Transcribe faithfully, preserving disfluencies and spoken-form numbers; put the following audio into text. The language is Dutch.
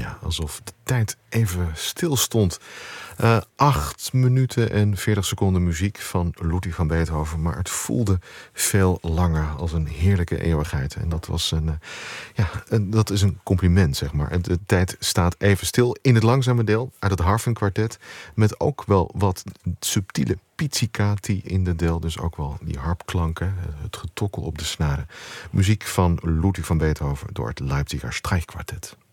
Ja, alsof de tijd even stilstond. Uh, acht minuten en veertig seconden muziek van Ludwig van Beethoven. Maar het voelde veel langer, als een heerlijke eeuwigheid. En dat was een, uh, ja, een, dat is een compliment, zeg maar. De tijd staat even stil in het langzame deel uit het Harfenkwartet. Met ook wel wat subtiele pizzicati in de deel. Dus ook wel die harpklanken, het getokkel op de snaren. Muziek van Ludwig van Beethoven door het Leipziger Streichquartett.